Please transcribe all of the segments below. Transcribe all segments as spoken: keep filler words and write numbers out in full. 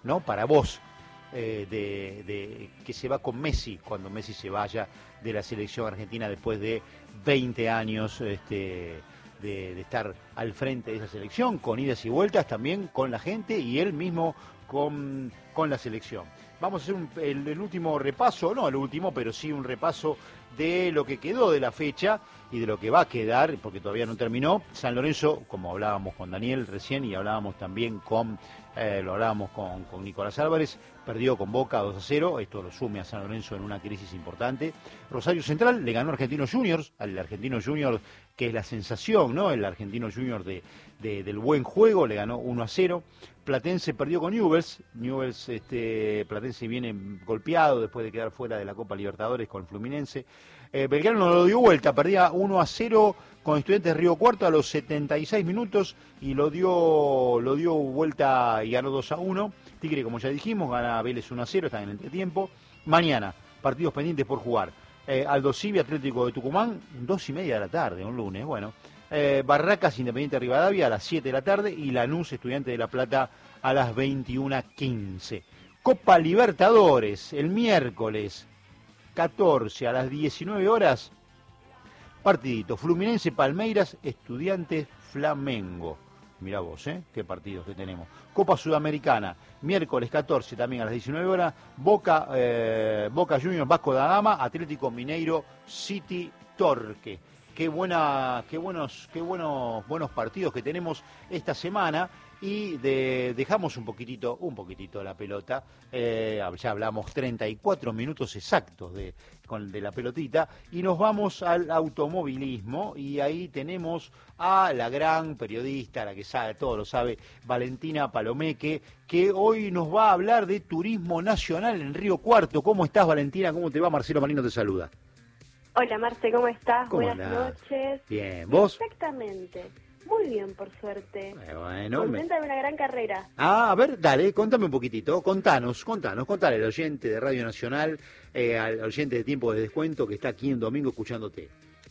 ¿no? Para vos, eh, de, de que se va con Messi, cuando Messi se vaya de la selección argentina después de veinte años este, de, de estar al frente de esa selección, con idas y vueltas también con la gente y él mismo con, con la selección. Vamos a hacer un, el, el último repaso, no el último, pero sí un repaso de lo que quedó de la fecha y de lo que va a quedar, porque todavía no terminó. San Lorenzo, como hablábamos con Daniel recién y hablábamos también con, eh, lo hablábamos con, con Nicolás Álvarez, perdió con Boca dos a cero, esto lo sume a San Lorenzo en una crisis importante. Rosario Central le ganó a Argentinos Juniors, al Argentinos Juniors que es la sensación, ¿no? El Argentinos Juniors de, de, del buen juego, le ganó uno a cero. Platense perdió con Newell's, Newell's este, Platense viene golpeado después de quedar fuera de la Copa Libertadores con el Fluminense. Eh, Belgrano no lo dio vuelta, perdía uno a cero con Estudiantes de Río Cuarto a los setenta y seis minutos y lo dio lo dio vuelta y ganó dos a uno. Tigre, como ya dijimos, gana Vélez uno a cero, está en el entretiempo. Mañana, partidos pendientes por jugar. Eh, Aldo Civi, Atlético de Tucumán, dos y media de la tarde, un lunes, bueno. Eh, Barracas, Independiente Rivadavia a las siete de la tarde y Lanús, Estudiante de La Plata a las veintiuna quince. Copa Libertadores, el miércoles catorce a las diecinueve horas, partidito, Fluminense, Palmeiras, Estudiantes, Flamengo. Mirá vos, ¿eh? Qué partidos que tenemos. Copa Sudamericana, miércoles catorce también a las diecinueve horas, Boca, eh, Boca Juniors, Vasco da Gama, Atlético Mineiro, City Torque. Qué buena, qué buenos, qué buenos, buenos partidos que tenemos esta semana y de, dejamos un poquitito, un poquitito la pelota. Eh, ya hablamos treinta y cuatro minutos exactos de, con, de la pelotita y nos vamos al automovilismo y ahí tenemos a la gran periodista, la que sabe, todo lo sabe, Valentina Palomeque, que hoy nos va a hablar de turismo nacional en Río Cuarto. ¿Cómo estás, Valentina? ¿Cómo te va? Marcelo Marino te saluda. Hola Marce, ¿cómo estás? ¿Cómo Buenas andás? noches. Bien, ¿vos? Exactamente. Muy bien, por suerte. Eh, bueno, Contenta me... de una gran carrera. Ah, a ver, dale, contame un poquitito, contanos, contanos, contale al oyente de Radio Nacional, eh, al oyente de Tiempo de Descuento que está aquí en domingo escuchándote.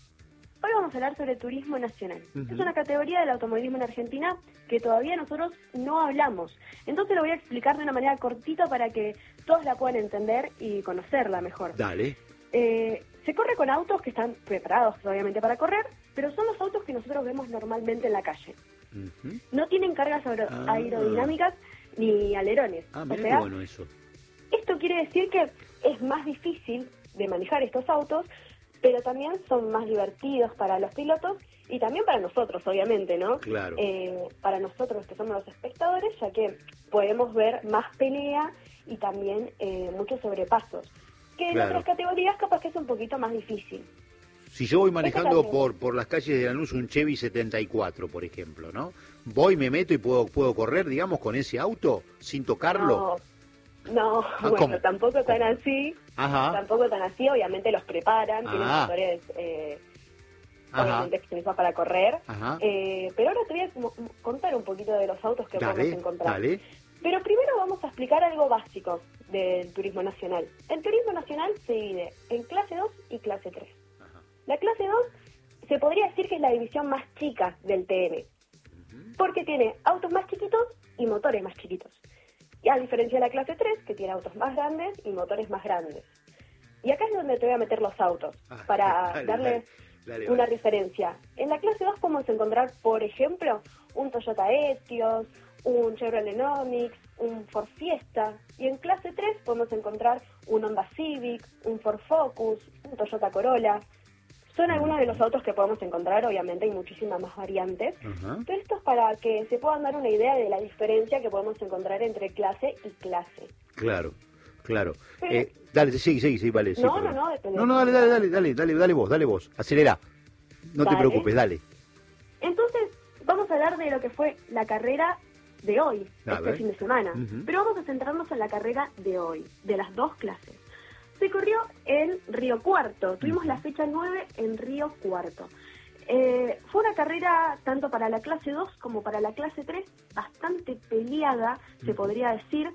Hoy vamos a hablar sobre turismo nacional. Uh-huh. Es una categoría del automovilismo en Argentina que todavía nosotros no hablamos. Entonces lo voy a explicar de una manera cortita para que todos la puedan entender y conocerla mejor. Dale. Eh, se corre con autos que están preparados obviamente para correr, pero son los autos que nosotros vemos normalmente en la calle. Uh-huh. No tienen cargas aer- Ah. aerodinámicas ni alerones. Ah, o mira sea, qué bueno eso. esto quiere decir que es más difícil de manejar estos autos, pero también son más divertidos para los pilotos y también para nosotros, obviamente, ¿no? Claro. Eh, para nosotros que somos los espectadores, ya que podemos ver más pelea y también eh, muchos sobrepasos. Que en Claro. otras categorías capaz que es un poquito más difícil. Si yo voy manejando también. por por las calles de Lanús un Chevy setenta y cuatro, por ejemplo, ¿no? Voy, me meto y puedo puedo correr, digamos, con ese auto sin tocarlo. No, no Ah, bueno, ¿cómo? tampoco tan así. Ajá. Tampoco tan así, obviamente los preparan, tienen Ah. motores eh, Ajá. obviamente extensos para correr. Ajá. Eh, pero ahora te voy a como- contar un poquito de los autos que Dale, podemos encontrar. dale. Pero primero vamos a explicar algo básico del turismo nacional. El turismo nacional se divide en clase dos y clase tres. Ajá. La clase dos se podría decir que es la división más chica del T N, porque tiene autos más chiquitos y motores más chiquitos. Y a diferencia de la clase tres, que tiene autos más grandes y motores más grandes. Y acá es donde te voy a meter los autos, Ah, para dale, darles dale, dale, una vale. referencia. En la clase dos podemos encontrar, por ejemplo, un Toyota Etios, un Chevrolet Onix, un Ford Fiesta. Y en clase tres podemos encontrar un Honda Civic, un Ford Focus, un Toyota Corolla. Son algunos de los autos que podemos encontrar, obviamente hay muchísimas más variantes. Ajá. Pero esto es para que se puedan dar una idea de la diferencia que podemos encontrar entre clase y clase. Claro, claro. Pero- Eh, dale, sí, sí, sí, vale. sí, No, perdón. no, no, depende. No, no, dale, dale, dale, dale, dale, dale vos, dale vos. Acelera. No te Dale. preocupes, dale. Entonces, vamos a hablar de lo que fue la carrera de hoy, A este ver. fin de semana. Ujú. Pero vamos a centrarnos en la carrera de hoy, de las dos clases. Se corrió en Río Cuarto, tuvimos la fecha nueve en Río Cuarto. Eh, fue una carrera tanto para la clase dos como para la clase tres, bastante peleada, se podría decir.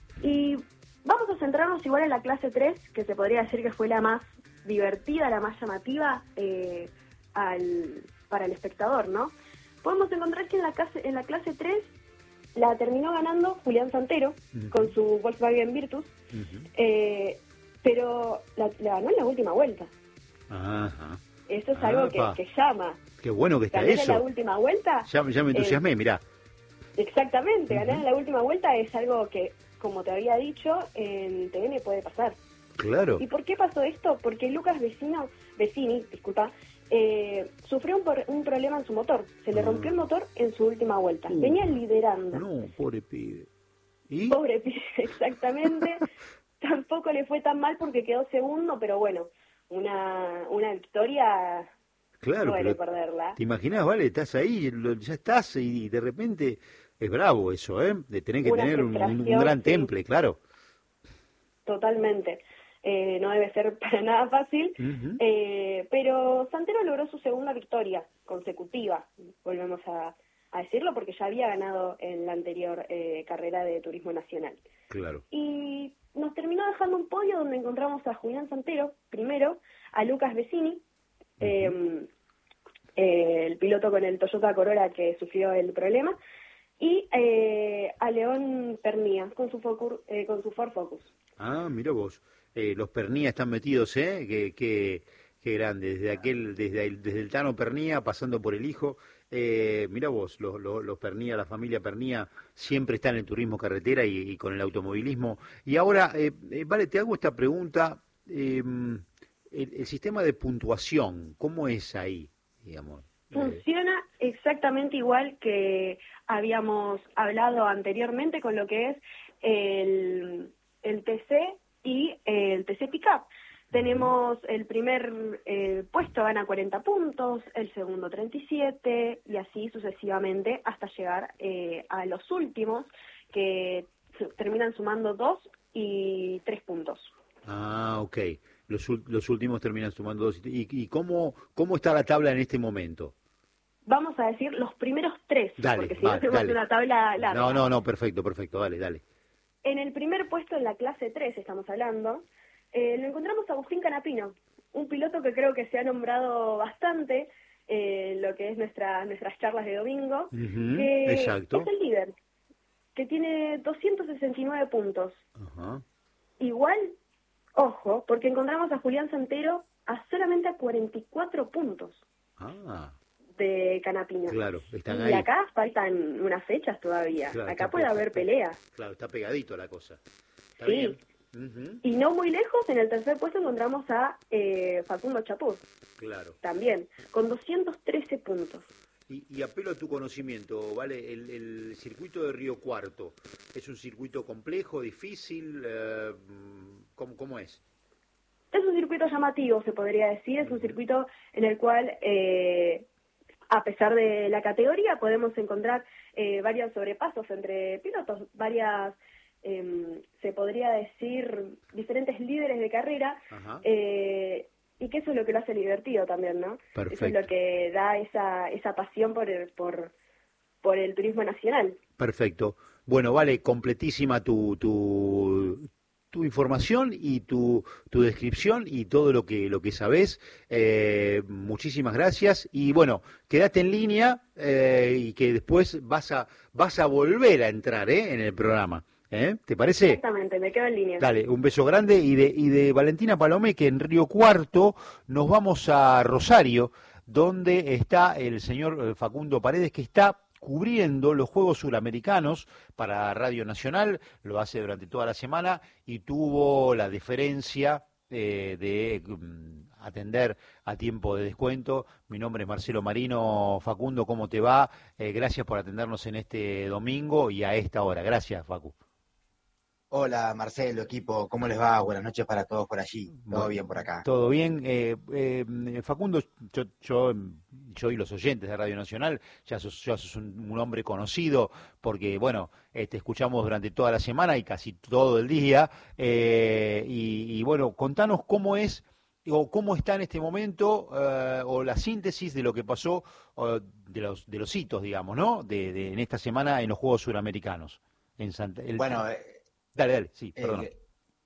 Y vamos a centrarnos igual en la clase tres, que se podría decir que fue la más divertida, la más llamativa eh, al, para el espectador, ¿no? Podemos encontrar que en la clase, en la clase tres la terminó ganando Julián Santero uh-huh. con su Volkswagen Virtus, uh-huh. eh, pero la, la ganó en la última vuelta. Ajá. Eso es ah, algo que, que llama. Qué bueno que está ganar eso. En la última vuelta. Ya, ya me entusiasmé, eh, mirá. Exactamente, uh-huh. ganar en la última vuelta es algo que, como te había dicho, en T V N puede pasar. Claro. ¿Y por qué pasó esto? Porque Lucas Vecino, Vecini, disculpa, eh, sufrió un, por, un problema en su motor. Se le rompió el motor en su última vuelta. Uh, Venía liderando. No, pobre pibe. ¿Y? Pobre pibe, exactamente. Tampoco le fue tan mal porque quedó segundo, pero bueno, una, una victoria... Claro, duele pero perderla. ¿Te imaginas, vale? Estás ahí, ya estás y de repente es bravo eso, ¿eh? De tener que una tener un, un, un gran sí. temple, claro. Totalmente. Eh, no debe ser para nada fácil, uh-huh. eh, pero Santero logró su segunda victoria consecutiva, volvemos a, a decirlo, porque ya había ganado en la anterior eh, carrera de Turismo Nacional. Claro. Y nos terminó dejando un podio donde encontramos a Julián Santero, primero, a Lucas Vecini, uh-huh. eh, eh, el piloto con el Toyota Corolla que sufrió el problema, y eh, a León Pernía con su, Focur, eh, con su Ford Focus. Ah, mira vos. Eh, los Pernía están metidos, ¿eh? Qué, qué, qué grande. Desde aquel, desde el, desde el Tano Pernía, pasando por el hijo. Eh, mira vos, los, los, los Pernía, la familia Pernía, siempre están en el turismo carretera y, y con el automovilismo. Y ahora, eh, eh, vale, te hago esta pregunta. Eh, el, el sistema de puntuación, ¿cómo es ahí, digamos? Funciona exactamente igual que habíamos hablado anteriormente con lo que es el, el T C y el T C Pickup. Tenemos el primer eh, puesto gana cuarenta puntos, el segundo treinta y siete y así sucesivamente hasta llegar eh, a los últimos que terminan sumando dos y tres puntos. Ah, ok. Los, los últimos terminan sumando dos. ¿Y, y cómo, cómo está la tabla en este momento? Vamos a decir los primeros tres, dale, porque si va, no hacemos dale. una tabla larga. No, no, no, perfecto, perfecto, dale, dale. En el primer puesto en la clase tres, estamos hablando, eh, lo encontramos a Agustín Canapino, un piloto que creo que se ha nombrado bastante en eh, lo que es nuestra, nuestras charlas de domingo, uh-huh, que exacto. es el líder, que tiene doscientos sesenta y nueve puntos. Uh-huh. Igual, ojo, porque encontramos a Julián Santero a solamente a cuarenta y cuatro puntos. Ah. De Canapino. Claro, están y ahí. acá faltan unas fechas todavía. Claro, acá puede haber pelea. Claro, está pegadito la cosa. Está sí. bien. Uh-huh. Y no muy lejos, en el tercer puesto encontramos a eh, Facundo Chapuz. Claro. También, con doscientos trece puntos. Y, y apelo a tu conocimiento, ¿vale? El, el circuito de Río Cuarto, ¿es un circuito complejo, difícil? Eh, ¿cómo, ¿Cómo es? Es un circuito llamativo, se podría decir. Es un circuito en el cual... Eh, a pesar de la categoría, podemos encontrar eh, varios sobrepasos entre pilotos, varias, eh, se podría decir, diferentes líderes de carrera, eh, y que eso es lo que lo hace divertido también, ¿no? Perfecto. Eso es lo que da esa, esa pasión por el, por, por el turismo nacional. Perfecto. Bueno, vale, completísima tu... tu... tu información y tu, tu descripción y todo lo que lo que sabés. Eh, muchísimas gracias y bueno, quédate en línea eh, y que después vas a vas a volver a entrar ¿eh? en el programa. ¿Eh? ¿Te parece? Exactamente, me quedo en línea. Dale, un beso grande y de y de Valentina Palomé, que en Río Cuarto nos vamos a Rosario, donde está el señor Facundo Paredes, que está cubriendo los Juegos Suramericanos para Radio Nacional, lo hace durante toda la semana y tuvo la deferencia eh, de um, atender a tiempo de descuento. Mi nombre es Marcelo Marino. Facundo, ¿cómo te va? Eh, gracias por atendernos en este domingo y a esta hora. Gracias, Facu. Hola Marcelo, equipo, ¿cómo les va? Buenas noches para todos por allí, todo bueno, bien por acá. Todo bien. Eh, eh, Facundo, yo, yo, yo y los oyentes de Radio Nacional, ya sos, ya sos un, un hombre conocido, porque bueno, te este, escuchamos durante toda la semana y casi todo el día, eh, y, y bueno, contanos cómo es, o cómo está en este momento, eh, o la síntesis de lo que pasó, de los de los hitos, digamos, ¿no? De, de, en esta semana en los Juegos Suramericanos. En Santa, el, bueno, eh, Dale, dale, sí, perdón. El,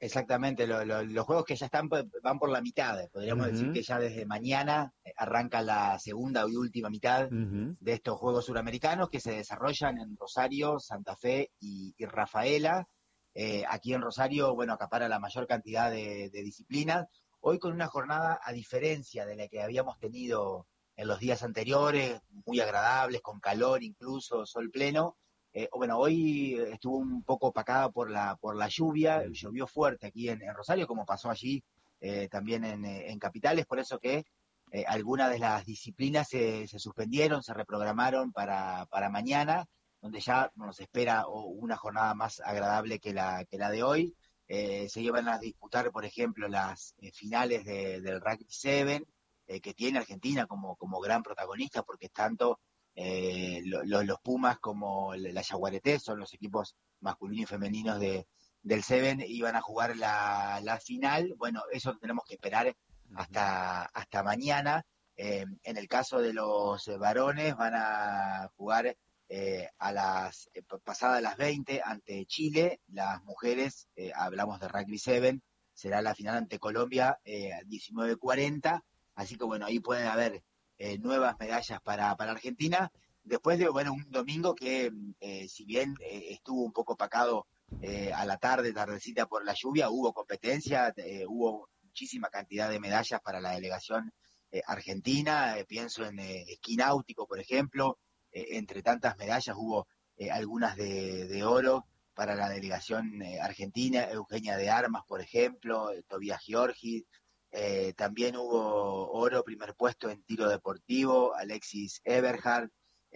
Exactamente, lo- lo- los juegos que ya están pues, van por la mitad. Podríamos decir Ujú, que ya desde mañana eh, arranca la segunda y última mitad ujú. de estos Juegos Suramericanos que se desarrollan en Rosario, Santa Fe y, y Rafaela. Eh, aquí en Rosario, bueno, acapara la mayor cantidad de, de disciplinas. Hoy con una jornada, a diferencia de la que habíamos tenido en los días anteriores, muy agradables, con calor incluso, sol pleno. Eh, bueno, hoy estuvo un poco opacada por la, por la lluvia, Ujú. llovió fuerte aquí en, en Rosario, como pasó allí eh, también en, eh, en Capitales, por eso que eh, algunas de las disciplinas se, se suspendieron, se reprogramaron para, para mañana, donde ya nos espera oh, una jornada más agradable que la, que la de hoy. Eh, se llevan a disputar, por ejemplo, las eh, finales de, del Rugby siete, eh, que tiene Argentina como, como gran protagonista, porque tanto eh, lo, lo, los Pumas como la Yaguareté son los equipos masculinos y femeninos de, del Seven, iban a jugar la, la final. Bueno, eso tenemos que esperar Ujú. hasta, hasta mañana. Eh, en el caso de los varones, van a jugar eh, a las eh, pasadas las veinte ante Chile. Las mujeres, eh, hablamos de Rugby siete, será la final ante Colombia eh, diecinueve cuarenta. Así que bueno, ahí pueden haber eh, nuevas medallas para, para Argentina. Después de bueno, un domingo que, eh, si bien eh, estuvo un poco opacado eh, a la tarde, tardecita por la lluvia, hubo competencia, eh, hubo muchísima cantidad de medallas para la delegación eh, argentina. Eh, pienso en eh, esquí náutico, por ejemplo. Eh, entre tantas medallas hubo eh, algunas de, de oro para la delegación eh, argentina, Eugenia de Armas, por ejemplo, eh, Tobias Giorgi. Eh, también hubo oro, primer puesto en tiro deportivo, Alexis Eberhard.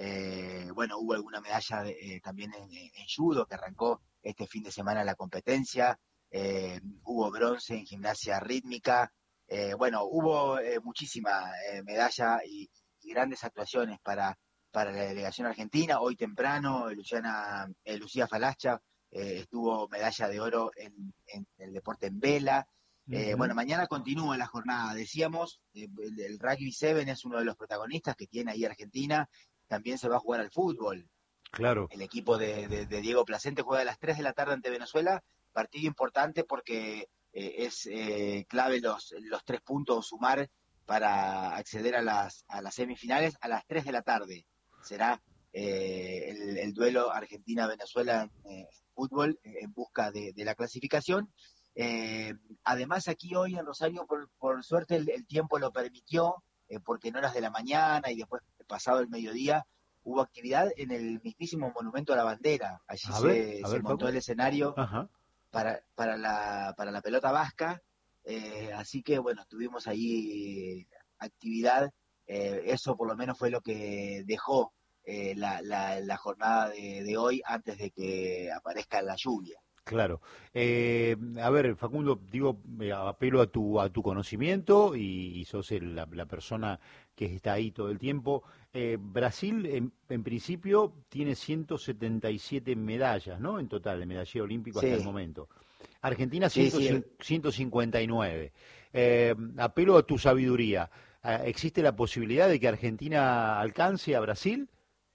Eh, bueno, hubo alguna medalla de, eh, también en, en judo, que arrancó este fin de semana la competencia. Eh, hubo bronce en gimnasia rítmica. Eh, bueno, hubo eh, muchísima eh, medalla y, y, grandes actuaciones para, para la delegación argentina. Hoy temprano, Luciana, eh, Lucía Falacha eh, estuvo medalla de oro en, en el deporte en vela. Eh, bueno, Ujú. mañana continúa la jornada. Decíamos, eh, el, el Rugby siete es uno de los protagonistas que tiene ahí Argentina. También se va a jugar al fútbol. Claro. El equipo de, de, de Diego Placente juega a las tres de la tarde ante Venezuela. Partido importante porque eh, es eh, clave los, los tres puntos sumar para acceder a las, a las semifinales a las tres de la tarde. Será eh, el, el duelo Argentina-Venezuela en eh, fútbol eh, en busca de, de la clasificación. Eh, además, aquí hoy en Rosario, por, por suerte, el, el, tiempo lo permitió, eh, porque en horas de la mañana y después pasado el mediodía hubo actividad en el mismísimo Monumento a la Bandera. Allí A ver, se, a se ver, montó Facu. el escenario Ajá. para, para, la, para la pelota vasca. Eh, así que bueno, tuvimos ahí actividad. Eh, eso por lo menos fue lo que dejó eh, la, la, la, jornada de, de hoy antes de que aparezca la lluvia. Claro. Eh, a ver, Facundo, digo, eh, apelo a tu a tu conocimiento y, y sos el- la, la persona que está ahí todo el tiempo. Eh, Brasil, en, en principio, tiene ciento setenta y siete medallas, ¿no? En total, de medallero olímpico hasta el Sí, momento. Argentina, sí, sí. ciento cincuenta y nueve. Eh, apelo a tu sabiduría. Eh, ¿Existe la posibilidad de que Argentina alcance a Brasil?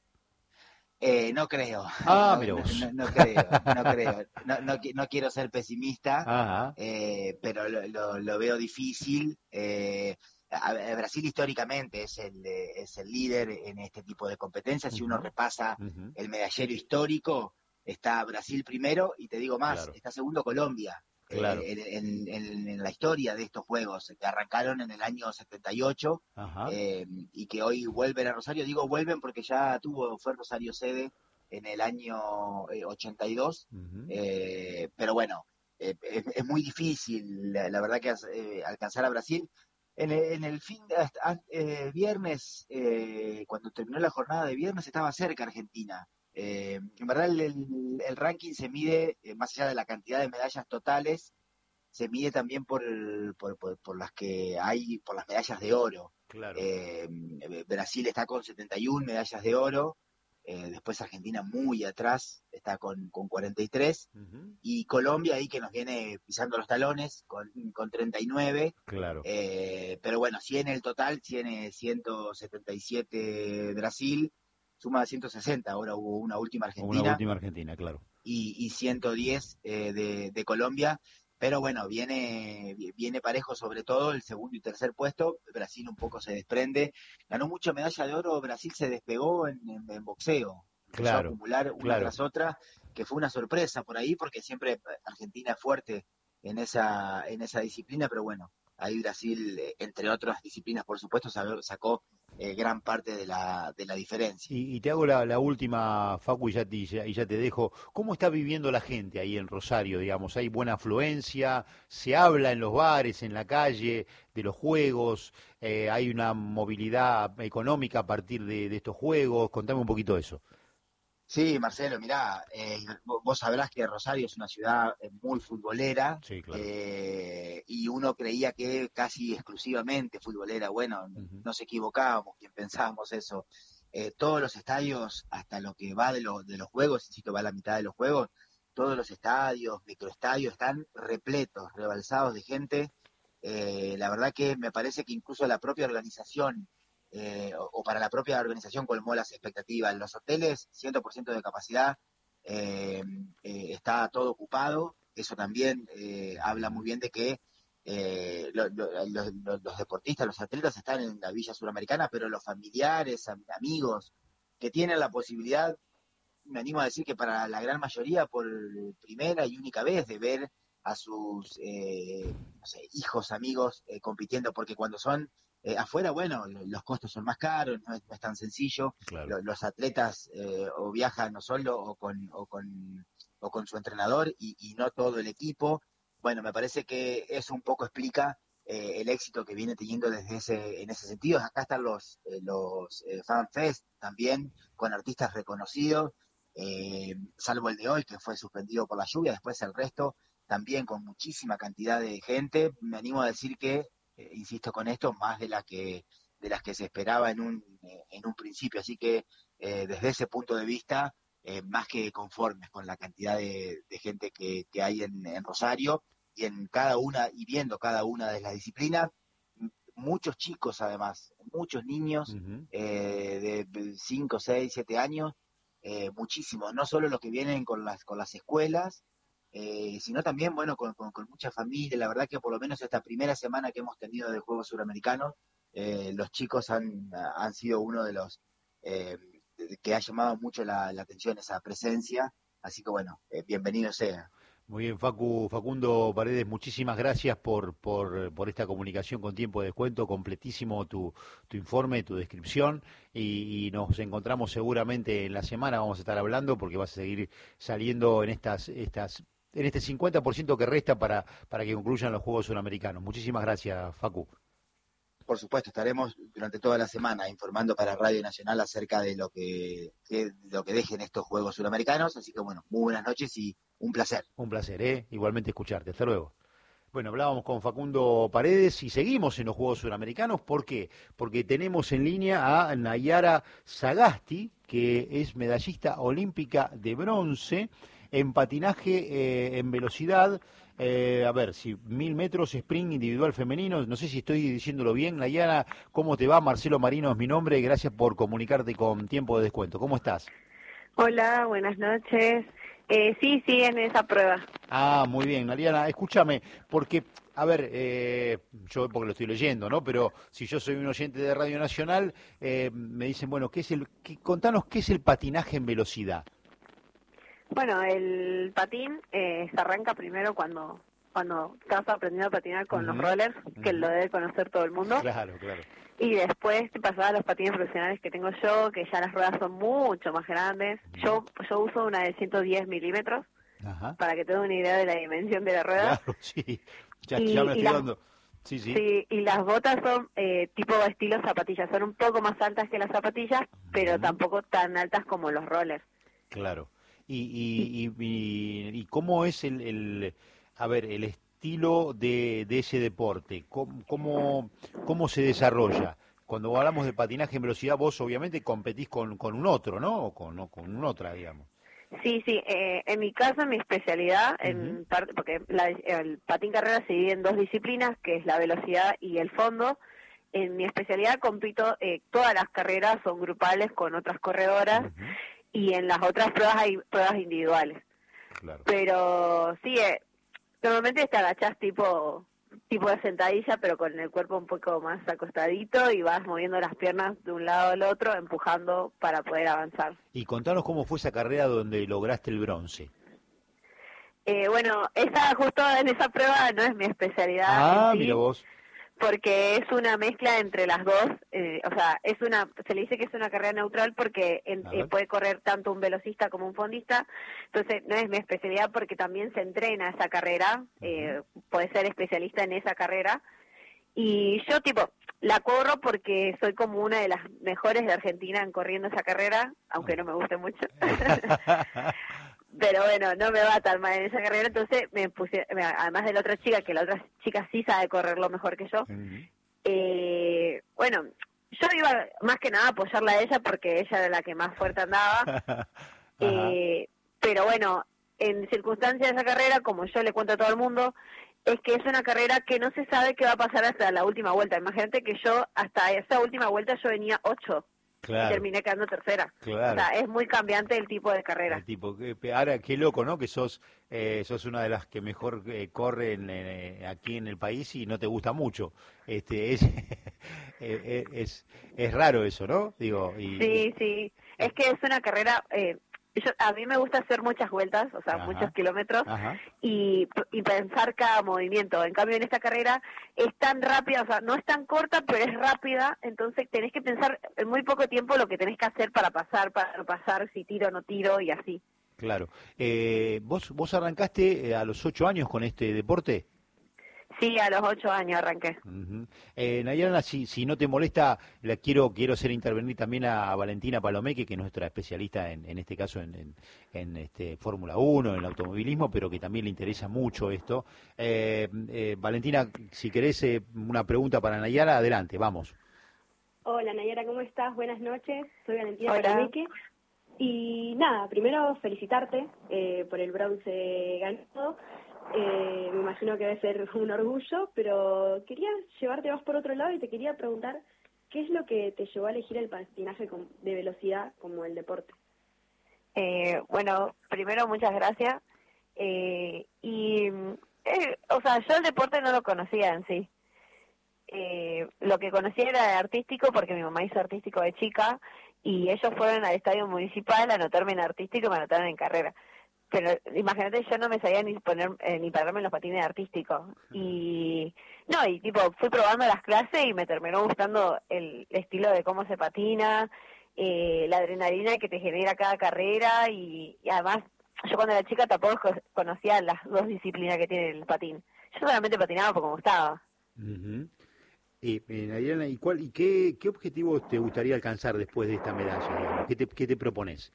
Eh, no creo, Ah, no, mira no, vos. no, no creo, no creo. No, no, qui- no quiero ser pesimista, Ajá. eh, pero lo, lo- lo veo difícil. Eh, a- a Brasil históricamente es el, eh, es el líder en este tipo de competencias. Si uno Ujú, repasa ujú. el medallero histórico, está Brasil primero y te digo más, Claro, está segundo Colombia. claro. eh, en, en- en- en la historia de estos juegos, que arrancaron en el año setenta y ocho, Ajá. eh, y que hoy vuelven a Rosario. Digo vuelven porque ya tuvo, fue Rosario sede en el año eh, ochenta y dos, Ujú. eh, pero bueno, eh, es, es, muy difícil, la, la verdad, que eh, alcanzar a Brasil. En el, en el fin de hasta, eh, viernes, eh, cuando terminó la jornada de viernes, estaba cerca Argentina. Eh, en verdad, el, el, el ranking se mide, eh, más allá de la cantidad de medallas totales, se mide también por, el, por, por, por, las que hay, por las medallas de oro. Claro. Eh, Brasil está con setenta y una medallas de oro, eh, después Argentina muy atrás, está con, con cuarenta y tres, Ujú. y Colombia ahí que nos viene pisando los talones con, con treinta y nueve. Claro. Eh, pero bueno, si en el total tiene ciento setenta y siete Brasil, suma ciento sesenta, ahora hubo una última O una Argentina, última Argentina, claro. y, y ciento diez eh, de, de Colombia. pero bueno, viene, viene parejo sobre todo el segundo y tercer puesto. Brasil un poco se desprende, ganó mucha medalla de oro, Brasil se despegó en, en, en boxeo, empezó a Claro, acumular una claro. tras otra, que fue una sorpresa por ahí, porque siempre Argentina es fuerte en esa, en esa disciplina, pero bueno, ahí Brasil, eh, entre otras disciplinas, por supuesto, sacó eh, gran parte de la, de la diferencia. Y, y te hago la, la última, Facu, y ya, te, y ya, y ya te dejo. ¿Cómo está viviendo la gente ahí en Rosario, digamos? ¿Hay buena afluencia? ¿Se habla en los bares, en la calle, de los juegos? Eh, ¿hay una movilidad económica a partir de, de estos juegos? Contame un poquito de eso. Sí, Marcelo, mirá, eh, vo- vos sabrás que Rosario es una ciudad eh, muy futbolera, Sí, claro. eh, y uno creía que casi exclusivamente futbolera. Bueno, Ujú. nos equivocábamos quien pensábamos eso. Eh, todos los estadios, hasta lo que va de, lo- de los juegos, insisto, va a la mitad de los juegos, todos los estadios, microestadios, están repletos, rebalsados de gente. Eh, la verdad que me parece que incluso la propia organización, eh, o, o para la propia organización, colmó las expectativas. Los hoteles, cien por ciento de capacidad, eh, eh, está todo ocupado. Eso también eh, habla muy Ujú. bien de que eh, lo- lo- lo- lo- los deportistas, los atletas están en la Villa Suramericana, pero los familiares, am- amigos que tienen la posibilidad, me animo a decir que para la gran mayoría, por primera y única vez, de ver a sus eh, no sé, hijos, amigos eh, compitiendo, porque cuando son eh, afuera, bueno, los costos son más caros, no es, no es tan sencillo. Claro. Lo- los atletas eh, o viajan no solo o con, o con, o con su entrenador, y, y no todo el equipo. Bueno, me parece que eso un poco explica eh, el éxito que viene teniendo desde ese, en ese sentido. Acá están los, eh, los eh, Fan Fest también, con artistas reconocidos, eh, salvo el de hoy, que fue suspendido por la lluvia. Después el resto también con muchísima cantidad de gente. Me animo a decir que, eh, insisto con esto, más de la que de las que se esperaba en un, eh, en un principio. Así que eh, desde ese punto de vista, eh, más que conformes con la cantidad de, de gente que, que hay en, en Rosario, y en cada una, y viendo cada una de las disciplinas. Muchos chicos además, muchos niños Ujú. eh, de cinco, seis, siete años, eh, muchísimos, no solo los que vienen con las, con las escuelas, eh, sino también, bueno, con, con, con mucha familia. La verdad que por lo menos esta primera semana que hemos tenido de Juegos Suramericanos, eh, los chicos han, han sido uno de los eh, que ha llamado mucho la, la atención, esa presencia. Así que bueno, eh, bienvenido sea. Muy bien, Facu, Facundo Paredes, muchísimas gracias por, por, por esta comunicación con tiempo de descuento, completísimo tu, tu informe, tu descripción, y, y nos encontramos seguramente en la semana, vamos a estar hablando porque vas a seguir saliendo en estas, estas, en este cincuenta por ciento que resta para, para que concluyan los Juegos Suramericanos. Muchísimas gracias, Facu. Por supuesto, estaremos durante toda la semana informando para Radio Nacional acerca de lo que, que- de lo que dejen estos Juegos Suramericanos. Así que bueno, muy buenas noches y un placer. Un placer, ¿eh? Igualmente escucharte. Hasta luego. Bueno, hablábamos con Facundo Paredes y seguimos en los Juegos Suramericanos. ¿Por qué? Porque tenemos en línea a Nayara Sagasti, que es medallista olímpica de bronce en patinaje eh, en velocidad. Eh, a ver, si mil metros sprint individual femenino, no sé si estoy diciéndolo bien. Nayara, ¿cómo te va? Marcelo Marino es mi nombre. Gracias por comunicarte con tiempo de descuento. ¿Cómo estás? Hola, buenas noches. Eh, sí, sí, en esa prueba. Ah, muy bien, Mariana, escúchame, porque, a ver, eh, yo porque lo estoy leyendo, ¿no? Pero si yo soy un oyente de Radio Nacional, eh, me dicen, bueno, ¿qué es el, qué- contanos qué es el patinaje en velocidad? Bueno, el patín eh, se arranca primero cuando cuando estás aprendiendo a patinar con los Ujú, rollers, que ujú. lo debe conocer todo el mundo. Claro, claro. Y después te pasaba a los patines profesionales que tengo yo, que ya las ruedas son mucho más grandes. Ujú. Yo yo uso una de ciento diez milímetros, Ajá, para que tenga una idea de la dimensión de la rueda. claro, sí, ya, ya Y, me y estoy las dando. Sí, sí. sí, y las botas son eh, tipo estilo zapatillas. Son un poco más altas que las zapatillas, pero Ujú. tampoco tan altas como los rollers. Claro. Y, Y y, y, y- y cómo es el, el, a ver, el estilo de, de ese deporte? ¿Cómo, cómo, cómo se desarrolla? Cuando hablamos de patinaje en velocidad, vos obviamente competís con, con un otro, ¿no? O con, o con una otra, digamos. sí, sí, eh, en mi caso, mi especialidad, Ujú, en parte, porque la- el patín carrera se divide en dos disciplinas, que es la velocidad y el fondo. En mi especialidad compito, eh, todas las carreras son grupales con otras corredoras, ujú, y en las otras pruebas hay pruebas individuales. claro. Pero sí, eh, Normalmente te agachás tipo tipo de sentadilla, pero con el cuerpo un poco más acostadito y vas moviendo las piernas de un lado al otro, empujando para poder avanzar. Y contanos cómo fue esa carrera donde lograste el bronce. Eh, bueno, esa justo en esa prueba no es mi especialidad. Ah, en sí, mira vos. Porque es una mezcla entre las dos, eh, o sea, es una, se le dice que es una carrera neutral porque en, eh, puede correr tanto un velocista como un fondista, entonces no es mi especialidad porque también se entrena esa carrera, eh, puede ser especialista en esa carrera, y yo tipo, la corro porque soy como una de las mejores de Argentina en corriendo esa carrera, aunque no me guste mucho. Pero bueno, no me va tan mal en esa carrera, entonces me puse, además de la otra chica, que la otra chica sí sabe correrlo mejor que yo, uh-huh. eh, bueno, yo iba más que nada a apoyarla a ella porque ella era la que más fuerte andaba, eh, pero bueno, en circunstancias de esa carrera, como yo le cuento a todo el mundo, es que es una carrera que no se sabe qué va a pasar hasta la última vuelta. Imagínate que yo, hasta esa última vuelta, yo venía ocho. Claro. Y terminé quedando tercera. Claro. O sea, es muy cambiante el tipo de carrera. El tipo, ahora qué loco, ¿no? Que sos eh, sos una de las que mejor eh, corren eh, aquí en el país y no te gusta mucho. Este es es, es es raro eso, ¿no? Digo. Y, sí, sí. Es que es una carrera. Eh, Yo, a mí me gusta hacer muchas vueltas, o sea, ajá, muchos kilómetros, y, y pensar cada movimiento. En cambio, en esta carrera es tan rápida, o sea, no es tan corta, pero es rápida, entonces tenés que pensar en muy poco tiempo lo que tenés que hacer para pasar, para no pasar, si tiro o no tiro, y así. Claro. Eh, ¿vos, vos arrancaste a los ocho años con este deporte? Sí, a los ocho años arranqué. Uh-huh. eh, Nayara, si, si no te molesta, la quiero quiero hacer intervenir también a, a Valentina Palomeque, que es nuestra especialista en, en este caso en, en, en este Fórmula uno, en el automovilismo, pero que también le interesa mucho esto. Eh, eh, Valentina, si querés eh, una pregunta para Nayara, adelante, vamos. Hola Nayara, ¿cómo estás? Buenas noches, soy Valentina Palomeque. Y nada, primero felicitarte eh, por el bronce ganado. Eh, me imagino que debe ser un orgullo, pero quería llevarte más por otro lado y te quería preguntar ¿qué es lo que te llevó a elegir el patinaje de velocidad como el deporte? Eh, bueno, primero muchas gracias. Eh, y, eh, o sea, yo el deporte no lo conocía en sí. Eh, lo que conocía era artístico porque mi mamá hizo artístico de chica y ellos fueron al estadio municipal a anotarme en artístico y me anotaron en carrera. Pero imagínate, yo no me sabía ni poner eh, ni pararme en los patines artísticos. Y no, y tipo, fui probando las clases y me terminó gustando el estilo de cómo se patina, eh, la adrenalina que te genera cada carrera y, y además, yo cuando era chica tampoco conocía las dos disciplinas que tiene el patín. Yo solamente patinaba porque me gustaba. Uh-huh. Eh, eh, Nayara, ¿y, cuál, y qué, qué objetivos te gustaría alcanzar después de esta medalla? Digamos? ¿Qué te, qué te propones?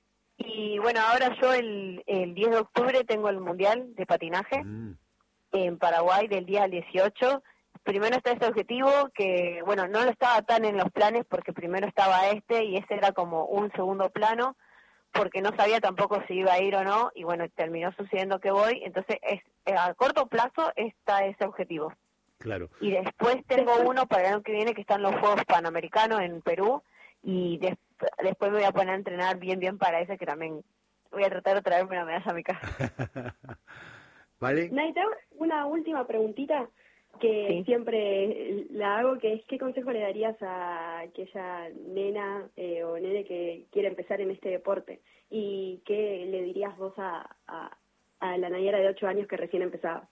Y bueno, ahora yo el, el diez de octubre tengo el Mundial de Patinaje mm. en Paraguay del día al dieciocho. Primero está ese objetivo que, bueno, no lo estaba tan en los planes porque primero estaba este y ese era como un segundo plano porque no sabía tampoco si iba a ir o no y bueno, terminó sucediendo que voy. Entonces, es, a corto plazo está ese objetivo. Claro. Y después tengo uno para el año que viene que están los Juegos Panamericanos en Perú y después después me voy a poner a entrenar bien, bien para ese que también voy a tratar de traerme una medalla a mi casa. ¿Vale? Naita, una última preguntita que sí. siempre la hago, que es ¿qué consejo le darías a aquella nena eh, o nene que quiere empezar en este deporte? ¿Y qué le dirías vos a, a, a la Nayara de ocho años que recién empezaba?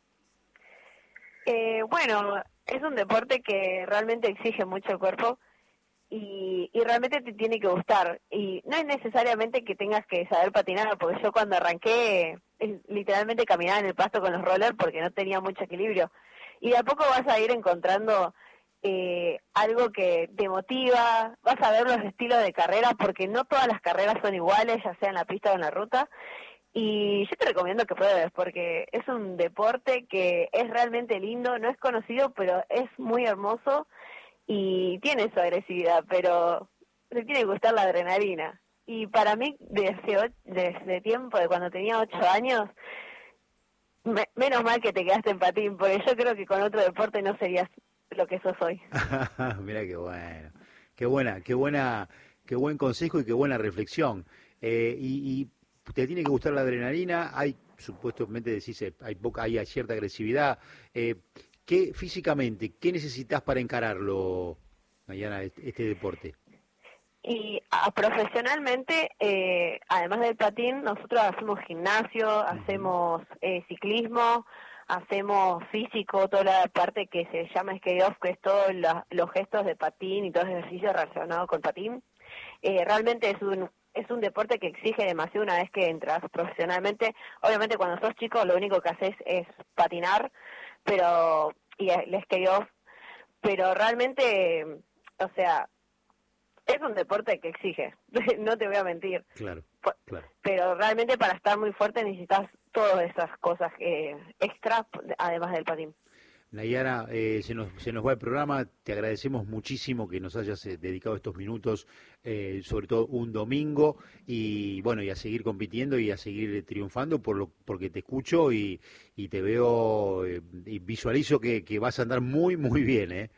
Eh, bueno, es un deporte que realmente exige mucho el cuerpo. Y, y realmente te tiene que gustar y no es necesariamente que tengas que saber patinar porque yo cuando arranqué eh, literalmente caminaba en el pasto con los rollers porque no tenía mucho equilibrio y de a poco vas a ir encontrando eh, algo que te motiva, vas a ver los estilos de carrera porque no todas las carreras son iguales, ya sea en la pista o en la ruta y yo te recomiendo que pruebes porque es un deporte que es realmente lindo, no es conocido pero es muy hermoso y tiene su agresividad, pero le tiene que gustar la adrenalina. Y para mí, desde, desde tiempo, de cuando tenía ocho años, me, menos mal que te quedaste en patín, porque yo creo que con otro deporte no serías lo que sos hoy. Mira qué bueno, qué buena, qué buena, qué buen consejo y qué buena reflexión. Eh, y, y te tiene que gustar la adrenalina, hay supuestamente decís, eh, hay poca, hay cierta agresividad. Eh, ¿qué, físicamente, qué necesitas para encararlo, Nayara, este, este deporte? Y a, profesionalmente, eh, además del patín, nosotros hacemos gimnasio, uh-huh. hacemos eh, ciclismo, hacemos físico, toda la parte que se llama skate off, que es todos los, los gestos de patín y todo el ejercicio relacionado con patín. Eh, realmente es un es un deporte que exige demasiado una vez que entras profesionalmente. Obviamente cuando sos chico lo único que haces es patinar, pero y el skate off, pero realmente, o sea, es un deporte que exige, no te voy a mentir. Claro, claro. Pero realmente para estar muy fuerte necesitas todas esas cosas eh, extra, además del patín. Nayara, eh, se, nos, se nos va el programa, te agradecemos muchísimo que nos hayas eh, dedicado estos minutos, eh, sobre todo un domingo, y bueno, y a seguir compitiendo y a seguir triunfando, por lo, porque te escucho y, y te veo eh, y visualizo que, que vas a andar muy, muy bien, ¿eh?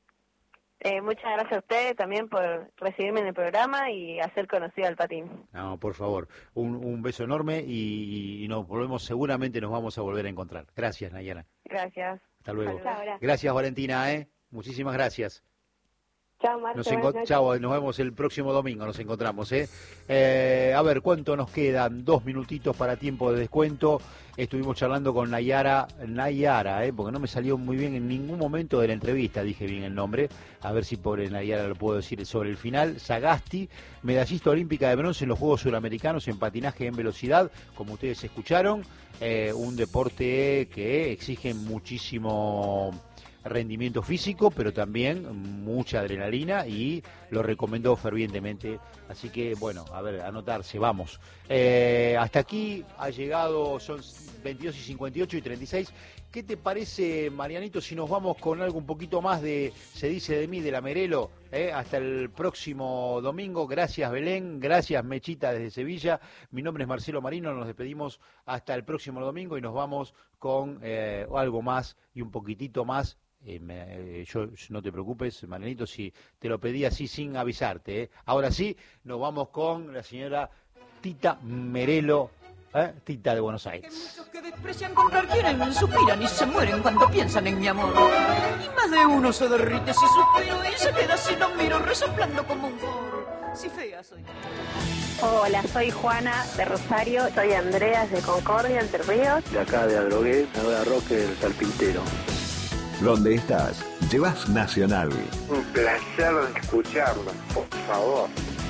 Eh, muchas gracias a ustedes también por recibirme en el programa y hacer conocido al patín. No, por favor, un, un beso enorme y, y nos volvemos, seguramente nos vamos a volver a encontrar. Gracias, Nayara. Gracias. Hasta luego. Chao, gracias, Valentina, ¿eh? Muchísimas gracias. Chao, Marta. Nos, enco- chao, nos vemos el próximo domingo, nos encontramos, ¿eh? ¿eh? A ver, ¿cuánto nos quedan? Dos minutitos para tiempo de descuento. Estuvimos charlando con Nayara, Nayara, ¿eh? Porque no me salió muy bien en ningún momento de la entrevista, dije bien el nombre. A ver si por Nayara lo puedo decir sobre el final. Sagasti, medallista olímpica de bronce en los Juegos Suramericanos en patinaje en velocidad, como ustedes escucharon. Eh, un deporte que exige muchísimo rendimiento físico, pero también mucha adrenalina, y lo recomendó fervientemente. Así que, bueno, a ver, anotarse, vamos. Eh, hasta aquí ha llegado, son veintidós y cincuenta y ocho y treinta y seis. ¿Qué te parece, Marianito, si nos vamos con algo un poquito más de Se dice de mí, de la Merelo? Eh, hasta el próximo domingo. Gracias, Belén. Gracias, Mechita, desde Sevilla. Mi nombre es Marcelo Marino. Nos despedimos hasta el próximo domingo y nos vamos con eh, algo más y un poquitito más. Eh, me, eh, yo, no te preocupes, Marianito, si te lo pedí así sin avisarte. Eh. Ahora sí, nos vamos con la señora Tita Merelo, ¿eh? Tita de Buenos Aires. Hay muchos que desprecian comprar, quieren, suspiran y se mueren cuando piensan en mi amor. Y más de uno se derrite si suspiro y se queda si no miro, resoplando como un for. Si fea soy. Hola, soy Juana de Rosario, soy Andrea de Concordia, Entre Ríos. De acá de Adrogué, ahora Roque del Carpintero. ¿Dónde estás? Llevas Nacional. Un placer escucharlo, por favor.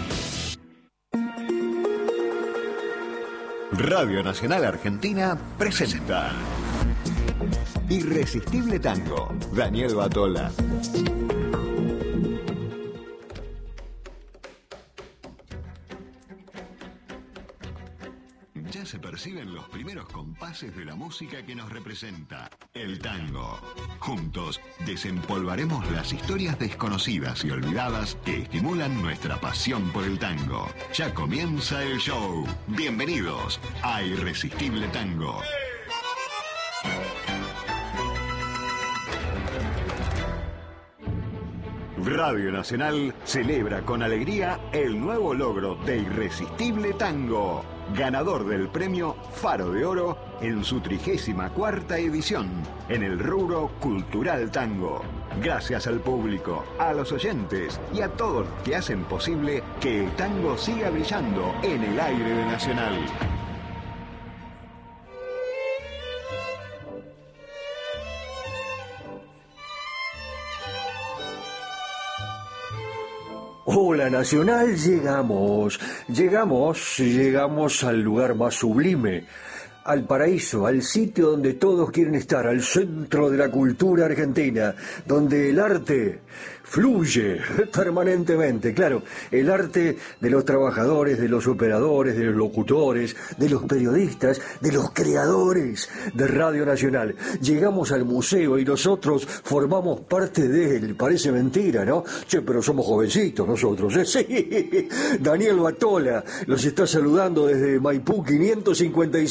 Radio Nacional Argentina presenta Irresistible Tango, Daniel Batola. Ya se perciben los primeros compases de la música que nos representa, el tango. Juntos desempolvaremos las historias desconocidas y olvidadas que estimulan nuestra pasión por el tango. Ya comienza el show. Bienvenidos a Irresistible Tango. Radio Nacional celebra con alegría el nuevo logro de Irresistible Tango, ganador del premio Faro de Oro en su trigésima cuarta edición, en el rubro Cultural Tango. Gracias al público, a los oyentes y a todos los que hacen posible que el tango siga brillando en el aire de Nacional. Hola Nacional, llegamos, llegamos, llegamos al lugar más sublime, al paraíso, al sitio donde todos quieren estar, al centro de la cultura argentina, donde el arte fluye permanentemente, claro, el arte de los trabajadores, de los operadores, de los locutores, de los periodistas, de los creadores de Radio Nacional. Llegamos al museo y nosotros formamos parte de él, parece mentira, ¿no? Che, pero somos jovencitos nosotros, ¿eh? Sí, Daniel Batola los está saludando desde Maipú quinientos cincuenta y cinco,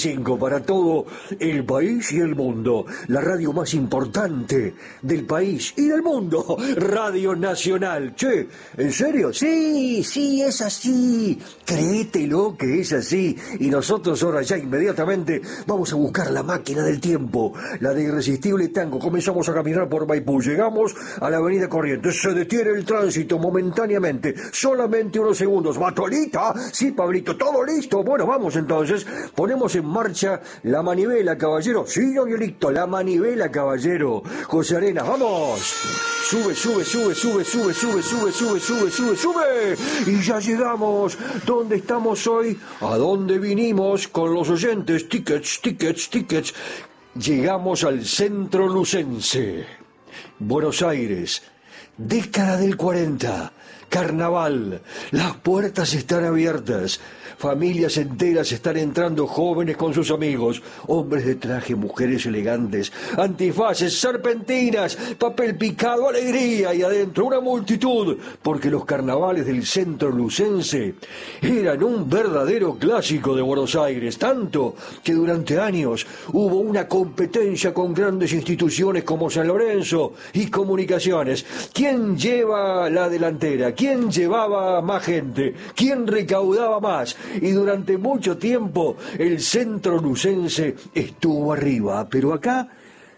para todo el país y el mundo. La radio más importante del país y del mundo. Radio Nacional. Che, ¿en serio? Sí, sí, es así. Créetelo que es así. Y nosotros ahora ya inmediatamente vamos a buscar la máquina del tiempo. La de Irresistible Tango. Comenzamos a caminar por Maipú. Llegamos a la avenida Corrientes. Se detiene el tránsito momentáneamente. Solamente unos segundos. ¿Matolita? Sí, Pablito. ¿Todo listo? Bueno, vamos entonces. Ponemos en marcha la manivela, caballero. Sí, Danielito, la manivela, caballero. José Arenas, vamos. Sube, sube, sube, sube, sube, sube, sube, sube, sube, sube, sube. Y ya llegamos. ¿Dónde estamos hoy? ¿A dónde vinimos con los oyentes? Tickets, tickets, tickets. Llegamos al Centro Lucense. Buenos Aires. Década del cuarenta. Carnaval. Las puertas están abiertas. Familias enteras están entrando, jóvenes con sus amigos, hombres de traje, mujeres elegantes, antifaces, serpentinas, papel picado, alegría y adentro una multitud, porque los carnavales del Centro Lucense eran un verdadero clásico de Buenos Aires, tanto que durante años hubo una competencia con grandes instituciones como San Lorenzo y Comunicaciones. ¿Quién lleva la delantera? ¿Quién llevaba más gente? ¿Quién recaudaba más? Y durante mucho tiempo el Centro Lucense estuvo arriba, pero acá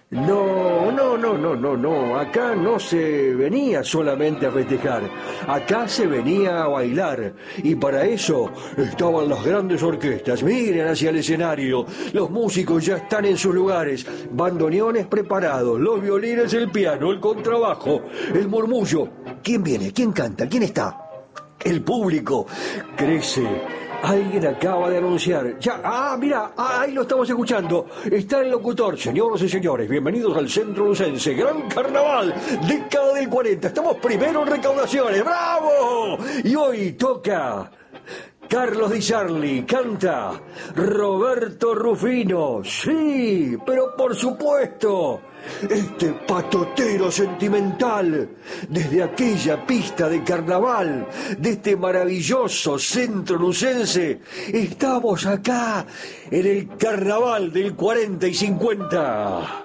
no, no, no, no, no, no, acá no se venía solamente a festejar, acá se venía a bailar, y para eso estaban las grandes orquestas. Miren hacia el escenario, los músicos ya están en sus lugares, bandoneones preparados, los violines, el piano, el contrabajo, el murmullo. ¿Quién viene? ¿Quién canta? ¿Quién está? El público crece. Alguien acaba de anunciar. Ya, ah, mira, ah, ahí lo estamos escuchando. Está el locutor. Señoras y señores, bienvenidos al Centro Lucense. Gran Carnaval, década del cuarenta. Estamos primero en recaudaciones. ¡Bravo! Y hoy toca Carlos Di Sarli, canta Roberto Rufino. Sí, pero por supuesto, este patotero sentimental, desde aquella pista de carnaval, de este maravilloso Centro Lucense, estamos acá en el carnaval del cuarenta y cincuenta.